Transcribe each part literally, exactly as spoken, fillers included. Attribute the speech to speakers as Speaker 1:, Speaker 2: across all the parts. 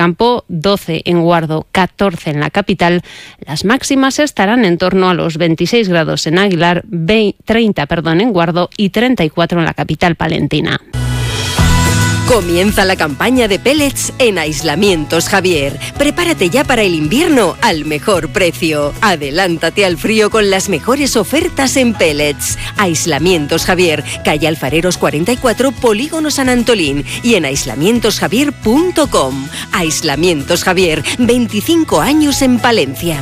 Speaker 1: Campo, doce en Guardo, catorce en la capital. Las máximas estarán en torno a los veintiséis grados en Aguilar, treinta perdón, en Guardo y treinta y cuatro en la capital palentina.
Speaker 2: Comienza la campaña de pellets en Aislamientos Javier. Prepárate ya para el invierno al mejor precio. Adelántate al frío con las mejores ofertas en pellets. Aislamientos Javier, calle Alfareros cuarenta y cuatro, Polígono San Antolín, y en aislamientos javier punto com. Aislamientos Javier, veinticinco años en Palencia.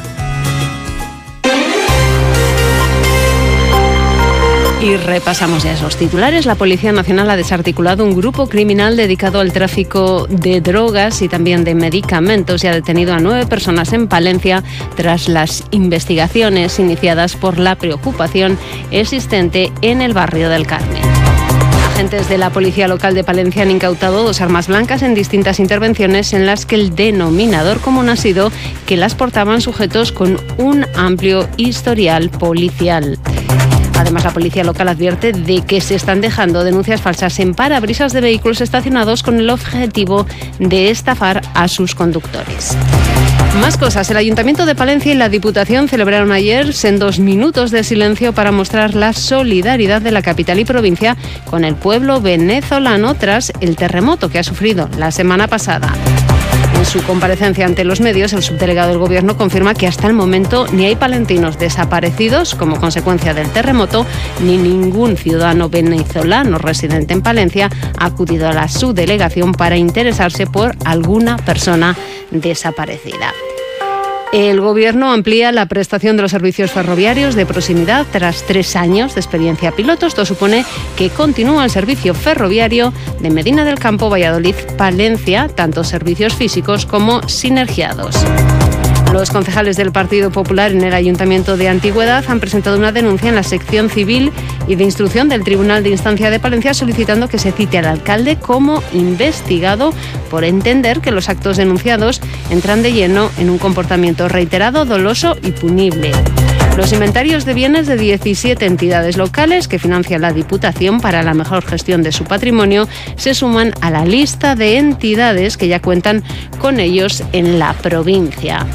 Speaker 1: Y repasamos ya esos titulares. La Policía Nacional ha desarticulado un grupo criminal dedicado al tráfico de drogas y también de medicamentos y ha detenido a nueve personas en Palencia tras las investigaciones iniciadas por la preocupación existente en el barrio del Carmen. Agentes de la Policía Local de Palencia han incautado dos armas blancas en distintas intervenciones en las que el denominador común ha sido que las portaban sujetos con un amplio historial policial. Además, la policía local advierte de que se están dejando denuncias falsas en parabrisas de vehículos estacionados con el objetivo de estafar a sus conductores. Más cosas. El Ayuntamiento de Palencia y la Diputación celebraron ayer sendos minutos de silencio para mostrar la solidaridad de la capital y provincia con el pueblo venezolano tras el terremoto que ha sufrido la semana pasada. En su comparecencia ante los medios, el subdelegado del Gobierno confirma que hasta el momento ni hay palentinos desaparecidos como consecuencia del terremoto, ni ningún ciudadano venezolano residente en Palencia ha acudido a la subdelegación para interesarse por alguna persona desaparecida. El Gobierno amplía la prestación de los servicios ferroviarios de proximidad tras tres años de experiencia piloto. Esto supone que continúa el servicio ferroviario de Medina del Campo, Valladolid, Palencia, tanto servicios físicos como sinergiados. Los concejales del Partido Popular en el Ayuntamiento de Antigüedad han presentado una denuncia en la sección civil y de instrucción del Tribunal de Instancia de Palencia solicitando que se cite al alcalde como investigado por entender que los actos denunciados entran de lleno en un comportamiento reiterado, doloso y punible. Los inventarios de bienes de diecisiete entidades locales que financia la Diputación para la mejor gestión de su patrimonio se suman a la lista de entidades que ya cuentan con ellos en la provincia.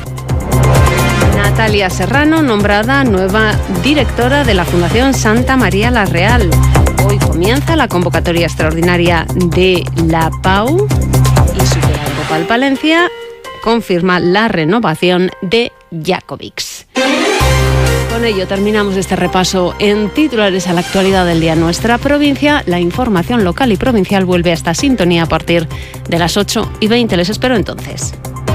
Speaker 1: Natalia Serrano, nombrada nueva directora de la Fundación Santa María la Real. Hoy comienza la convocatoria extraordinaria de la P A U y Superagropal Palencia confirma la renovación de Jacobix. Con ello terminamos este repaso en titulares a la actualidad del día en nuestra provincia. La información local y provincial vuelve a esta sintonía a partir de las ocho y veinte. Les espero entonces.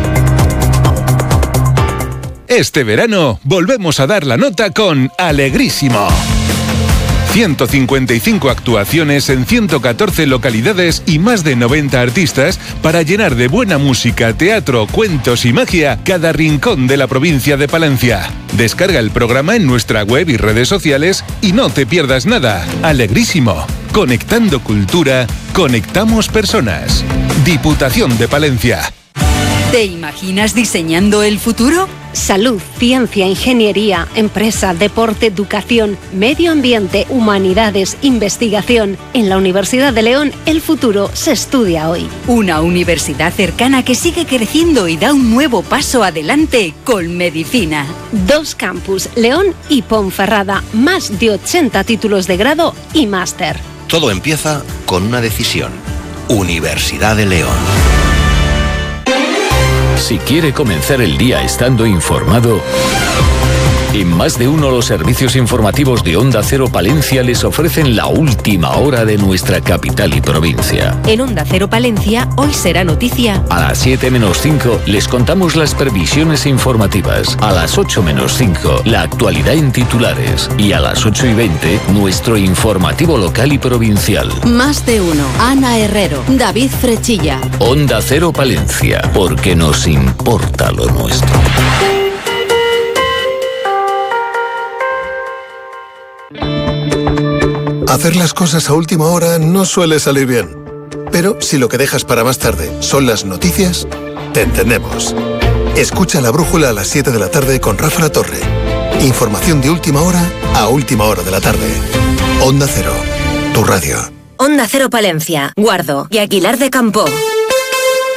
Speaker 3: Este verano volvemos a dar la nota con Alegrísimo. ciento cincuenta y cinco actuaciones en ciento catorce localidades y más de noventa artistas para llenar de buena música, teatro, cuentos y magia cada rincón de la provincia de Palencia. Descarga el programa en nuestra web y redes sociales y no te pierdas nada. Alegrísimo. Conectando cultura, conectamos personas. Diputación de Palencia.
Speaker 2: ¿Te imaginas diseñando el futuro?
Speaker 1: Salud, ciencia, ingeniería, empresa, deporte, educación, medio ambiente, humanidades, investigación. En la Universidad de León, el futuro se estudia hoy.
Speaker 2: Una universidad cercana que sigue creciendo y da un nuevo paso adelante con medicina.
Speaker 1: Dos campus, León y Ponferrada, más de ochenta títulos de grado y máster.
Speaker 4: Todo empieza con una decisión. Universidad de León.
Speaker 5: Si quiere comenzar el día estando informado, en Más de Uno los servicios informativos de Onda Cero Palencia les ofrecen la última hora de nuestra capital y provincia.
Speaker 2: En Onda Cero Palencia, hoy será noticia.
Speaker 5: A las siete menos cinco les contamos las previsiones informativas. A las ocho menos cinco, la actualidad en titulares. Y a las ocho y veinte, nuestro informativo local y provincial.
Speaker 2: Más de Uno. Ana Herrero, David Frechilla.
Speaker 5: Onda Cero Palencia, porque nos importa lo nuestro.
Speaker 6: Hacer las cosas a última hora no suele salir bien. Pero si lo que dejas para más tarde son las noticias, te entendemos. Escucha La Brújula a las siete de la tarde con Rafa La Torre. Información de última hora a última hora de la tarde. Onda Cero, tu radio.
Speaker 2: Onda Cero Palencia, Guardo y Aguilar de Campo.